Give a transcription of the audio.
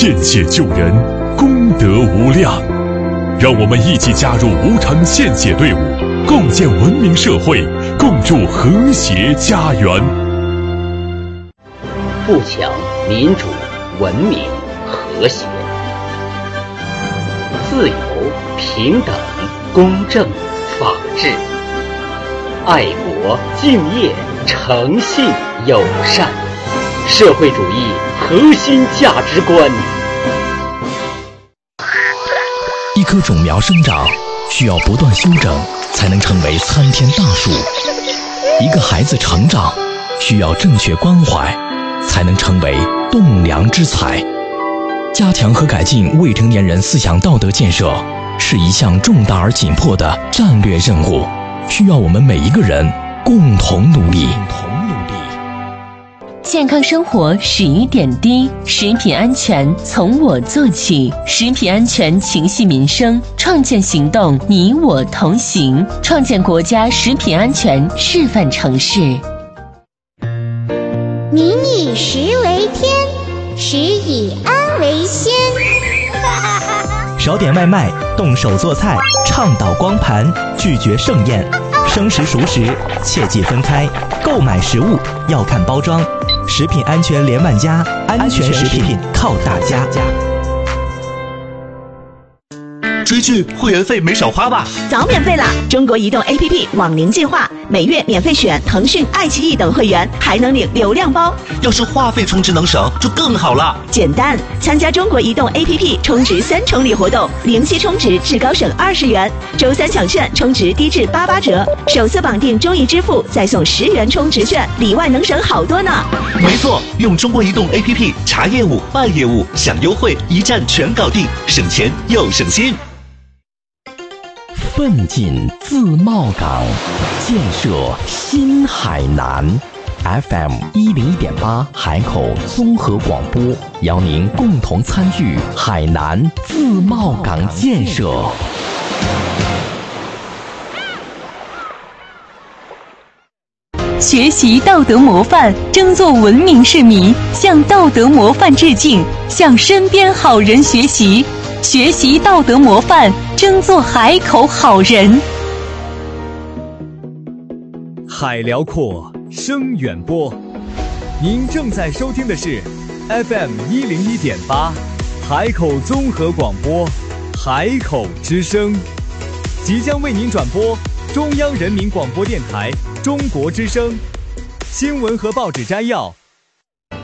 献血救人，功德无量。让我们一起加入无偿献血队伍，共建文明社会，共筑和谐家园。 富强、民主、文明、和谐，自由、平等、公正、法治，爱国、敬业、诚信、友善，社会主义核心价值观。 一棵种苗生长需要不断修整，才能成为参天大树；一个孩子成长需要正确关怀，才能成为栋梁之才。加强和改进未成年人思想道德建设是一项重大而紧迫的战略任务，需要我们每一个人共同努力。 健康生活始于点滴，食品安全从我做起，食品安全情系民生，创建行动你我同行，创建国家食品安全示范城市。 民以食为天，食以安为先。 少点外卖，动手做菜，倡导光盘，拒绝盛宴，生食熟食切忌分开，购买食物要看包装。食品安全连万家，安全食品靠大家。 追剧会员费没少花吧？ 早免费啦！中国移动 APP 网龄进化，每月免费选腾讯、爱奇艺等会员，还能领流量包。 要是话费充值能省，就更好了。 简单，参加中国移动 APP 充值3重礼活动，零息充值至高省20元，周3抢券充值低至88折，首次绑定中移支付再送10元充值券，里外能省好多呢。 没错，用中国移动 APP 查业务、办业务、享优惠，一站全搞定，省钱又省心。 奋进自贸港，建设新海南。FM 101.8海口综合广播，邀您共同参与海南自贸港建设。 学习道德模范，争做文明市民，向道德模范致敬，向身边好人学习，学习道德模范，争做海口好人。 海辽阔，声远播。您正在收听的是 FM 101.8海口综合广播，海口之声，即将为您转播中央人民广播电台中国之声新闻和报纸摘要，